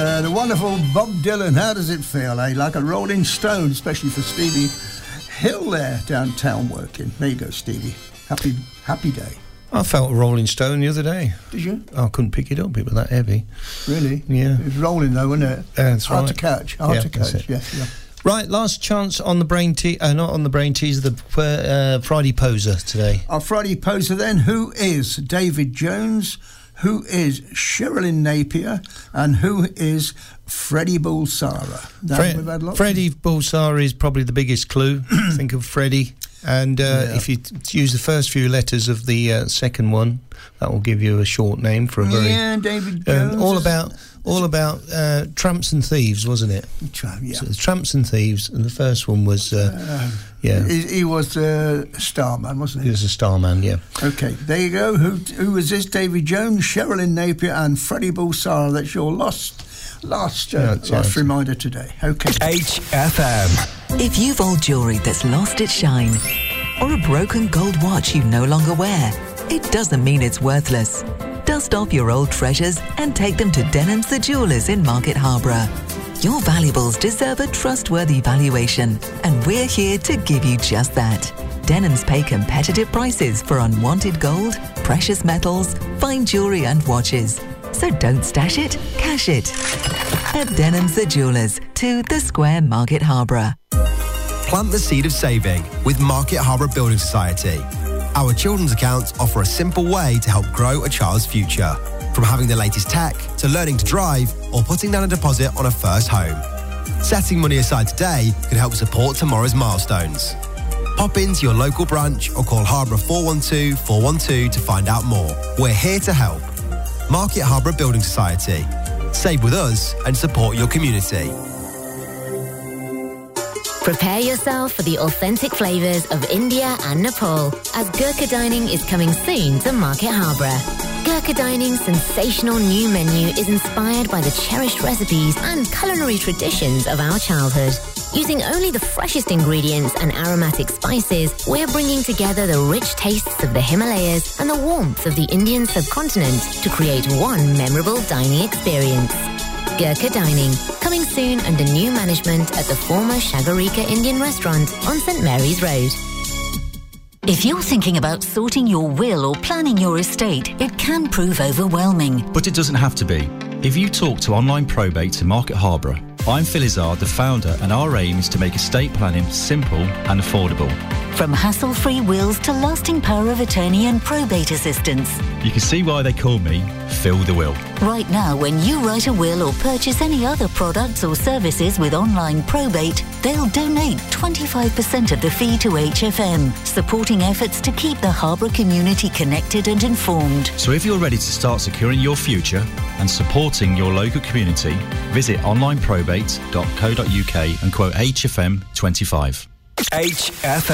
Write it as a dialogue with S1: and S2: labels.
S1: The wonderful Bob Dylan, how does it feel, eh? Like a rolling stone, especially for Stevie Hill there downtown working. There you go, Stevie. Happy day.
S2: I felt a rolling stone the other day.
S1: Did you?
S2: I couldn't pick it up, it was that heavy.
S1: Really?
S2: Yeah.
S1: It was rolling though, wasn't it?
S2: That's
S1: hard
S2: right.
S1: to catch. Hard to catch, yeah.
S2: Right, last chance on the brain not on the brain teaser, the Friday poser today.
S1: Our Friday poser then, who is David Jones, who is Sherilyn Napier, and who is Freddie Bulsara. We've had lots
S2: Freddie Bulsara is probably the biggest clue. Think of Freddie. And if you use the first few letters of the second one, that will give you a short name for a very...
S1: Yeah, David Jones.
S2: All about tramps and thieves, wasn't it?
S1: Yeah.
S2: So tramps and thieves, and the first one was...
S1: He was a starman, wasn't he?
S2: He was a starman, yeah.
S1: OK, there you go. Who was this? David Jones, Sherilyn Napier and Freddie Bulsara. That's your last reminder today. OK.
S3: HFM. If you've old jewellery that's lost its shine, or a broken gold watch you no longer wear, it doesn't mean it's worthless. Dust off your old treasures and take them to Denham's the Jewellers in Market Harborough. Your valuables deserve a trustworthy valuation, and we're here to give you just that. Denham's pay competitive prices for unwanted gold, precious metals, fine jewellery and watches. So don't stash it, cash it. At Denham's the Jewellers, 2 The Square, Market Harborough.
S4: Plant the seed of saving with Market Harborough Building Society. Our children's accounts offer a simple way to help grow a child's future. From having the latest tech, to learning to drive, or putting down a deposit on a first home. Setting money aside today can help support tomorrow's milestones. Pop into your local branch or call Harborough 412 412 to find out more. We're here to help. Market Harborough Building Society. Save with us and support your community.
S5: Prepare yourself for the authentic flavours of India and Nepal, as Gurkha Dining is coming soon to Market Harborough. Gurkha Dining's sensational new menu is inspired by the cherished recipes and culinary traditions of our childhood. Using only the freshest ingredients and aromatic spices, we're bringing together the rich tastes of the Himalayas and the warmth of the Indian subcontinent to create one memorable dining experience. Gurkha Dining, coming soon under new management at the former Shagarika Indian restaurant on St Mary's Road.
S6: If you're thinking about sorting your will or planning your estate, it can prove overwhelming.
S7: But it doesn't have to be. If you talk to Online Probate in Market Harborough, I'm Phil Izzard, the founder, and our aim is to make estate planning simple and affordable.
S6: From hassle-free wills to lasting power of attorney and probate assistance.
S7: You can see why they call me Phil the Will.
S6: Right now, when you write a will or purchase any other products or services with Online Probate, they'll donate 25% of the fee to HFM, supporting efforts to keep the Harborough community connected and informed.
S7: So if you're ready to start securing your future and supporting your local community, visit onlineprobate.co.uk and quote HFM 25.
S3: HFM.